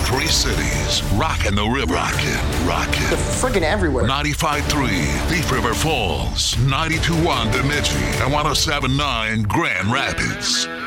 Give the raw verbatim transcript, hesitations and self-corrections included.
Three cities, rocking the river. Rockin', rockin'. They're friggin' everywhere. ninety-five point three Thief River Falls, ninety-two point one Bemidji, and one oh seven point nine Grand Rapids.